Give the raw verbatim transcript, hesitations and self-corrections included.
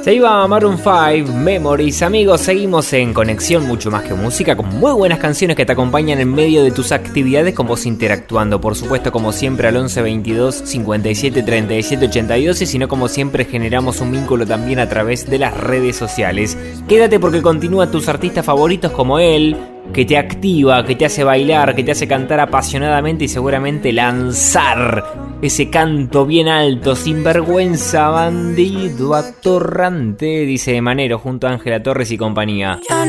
Se iba Maroon cinco, Memories. Amigos, seguimos en Conexión Mucho Más Que Música, con muy buenas canciones que te acompañan en medio de tus actividades, con vos interactuando, por supuesto, como siempre al once veintidós cincuenta y siete treinta y siete ochenta y dos, y si no, como siempre, generamos un vínculo también a través de las redes sociales. Quédate porque continúan tus artistas favoritos como él, que te activa, que te hace bailar, que te hace cantar apasionadamente y seguramente lanzar ese canto bien alto, sin vergüenza, bandido, atorrante, dice Manero junto a Ángela Torres y compañía.